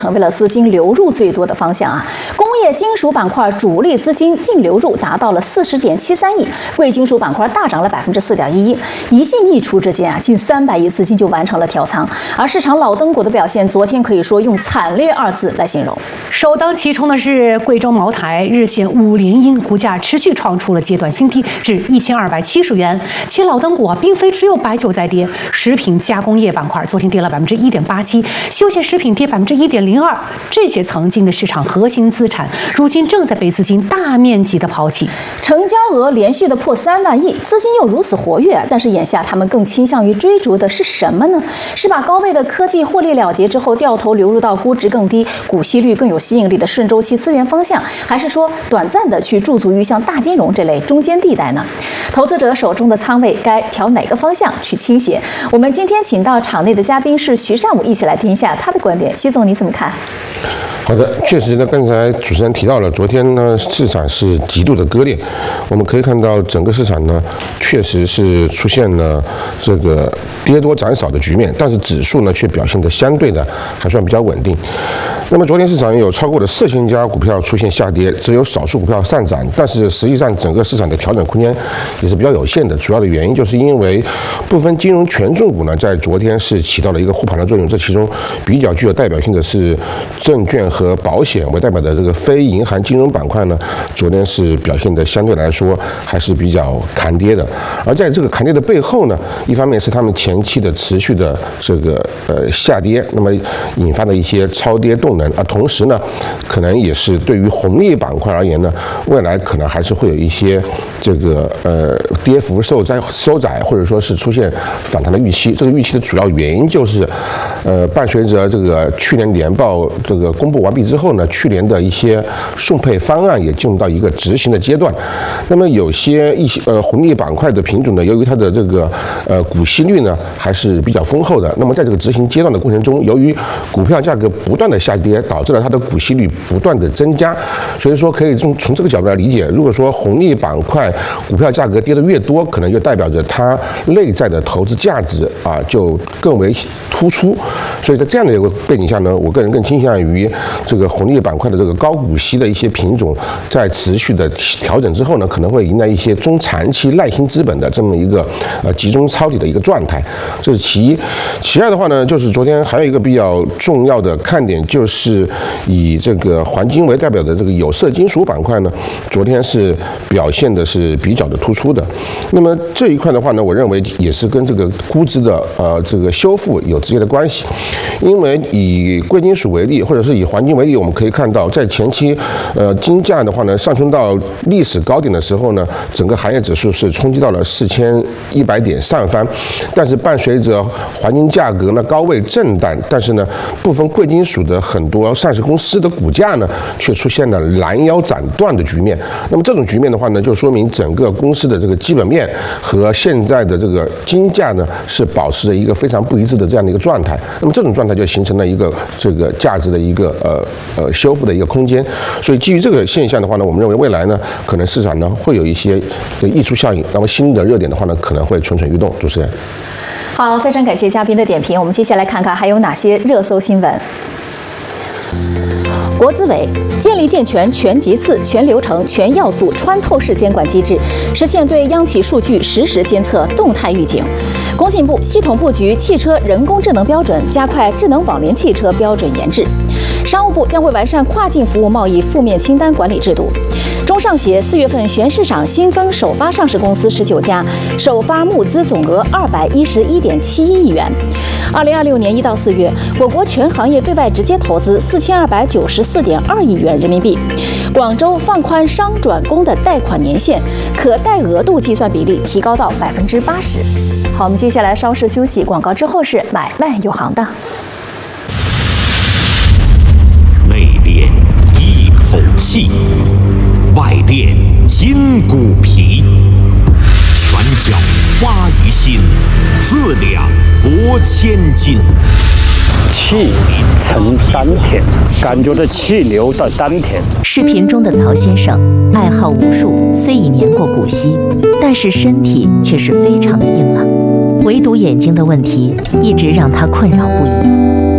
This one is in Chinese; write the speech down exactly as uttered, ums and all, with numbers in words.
成为了资金流入最多的方向啊！工业金属板块主力资金净流入达到了四十点七三亿，贵金属板块大涨了百分之四点一一，一进一出之间啊，近三百亿资金就完成了调仓。而市场老灯股的表现，昨天可以说用惨烈二字来形容。 首当其冲的是贵州茅台、日线五连阴，股价持续创出了阶段新低，至一千二百七十元。其老灯股啊，并非只有白酒在跌，食品加工业板块昨天跌了百分之一点八七，休闲食品跌百分之一点零。零二，这些曾经的市场核心资产，如今正在被资金大面积的抛弃， 成交额连续的破三万亿，资金又如此活跃，但是眼下他们更倾向于追逐的是什么呢？是把高位的科技获利了结之后，掉头流入到估值更低、股息率更有吸引力的顺周期资源方向，还是说短暂的去驻足于像大金融这类中间地带呢？投资者手中的仓位该调哪个方向去倾斜？我们今天请到场内的嘉宾是徐善武，一起来听一下他的观点。徐总，你怎么看？ 好的，确实呢，刚才主持人提到了，昨天呢市场是极度的割裂，我们可以看到整个市场呢确实是出现了这个跌多涨少的局面，但是指数呢却表现得相对的还算比较稳定。那么昨天市场有超过的四千家股票出现下跌，只有少数股票上涨，但是实际上整个市场的调整空间也是比较有限的。主要的原因就是因为部分金融权重股呢在昨天是起到了一个护盘的作用，这其中比较具有代表性的是证券和保险为代表的这个非银行金融板块呢，昨天是表现的相对来说还是比较扛跌的。而在这个扛跌的背后呢，一方面是他们前期的持续的这个呃下跌，那么引发的一些超跌动能，而同时呢，可能也是对于红利板块而言呢，未来可能还是会有一些这个呃跌幅收窄收窄，或者说是出现反弹的预期。这个预期的主要原因就是，呃，伴随着这个去年年报这个公布完毕之后呢，去年的一些送配方案也进入到一个执行的阶段。那么有些一些呃红利板块的品种呢，由于它的这个呃股息率呢还是比较丰厚的，那么在这个执行阶段的过程中，由于股票价格不断的下跌，导致了它的股息率不断的增加。所以说可以从从这个角度来理解，如果说红利板块股票价格跌得越多，可能就代表着它内在的投资价值啊就更为突出。所以在这样的一个背景下呢，我个人更倾向于这个红利板块的这个高股息的一些品种，在持续的调整之后呢，可能会迎来一些中长期耐心资本的这么一个呃集中抄底的一个状态。这是其一。其二的话呢，就是昨天还有一个比较重要的看点，就是以这个黄金为代表的这个有色金属板块呢，昨天是表现的是比较的突出的。那么这一块的话呢，我认为也是跟这个估值的呃这个修复有直接的关系。因为以贵金属为例，或者是以黄金为例，我们可以看到，在前期呃金价的话呢上冲到历史高点的时候呢，整个行业指数是冲击到了四千一百点上方，但是伴随着黄金价格呢高位震荡，但是呢部分贵金属的很多上市公司的股价呢却出现了拦腰斩断的局面。那么这种局面的话呢，就说明整个公司的这个基本面和现在的这个金价呢是保持着一个非常不一致的这样的一个状态。那么这种状态就形成了一个这个价值的一个呃呃修复的一个空间。所以基于这个现象的话呢，我们认为未来呢可能市场呢会有一些的溢出效应，那么新的热点的话呢可能会蠢蠢欲动。主持人， 好，非常感谢嘉宾的点评。我们接下来看看还有哪些热搜新闻。国资委建立健全全级次、全流程、全要素穿透式监管机制，实现对央企数据实时监测、动态预警。工信部系统布局汽车人工智能标准，加快智能网联汽车标准研制。商务部将会完善跨境服务贸易负面清单管理制度。中上协四月份全市场新增首发上市公司十九家，首发募资总额二百一十一点七一亿元。二零二六年一到四月，我国全行业对外直接投资四千二百九十四点二亿元人民币。广州放宽商转工的贷款年限，可贷额度计算比例提高到百分之八十。好，我们接下来稍事休息，广告之后是买卖有行当。 内敛一口气，外敛筋骨皮，拳脚发于心，四两拨千斤。 气沉丹田，感觉这气流到丹田。 视频中的曹先生爱好武术，虽已年过古稀，但是身体却是非常的硬朗，唯独眼睛的问题一直让他困扰不已。